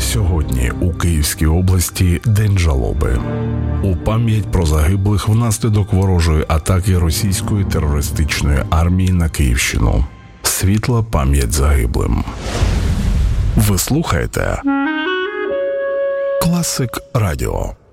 Сьогодні у Київській області День жалоби. У пам'ять про загиблих внаслідок ворожої атаки російської терористичної армії на Київщину. Світла пам'ять загиблим. Ви слухаєте Класик Радіо.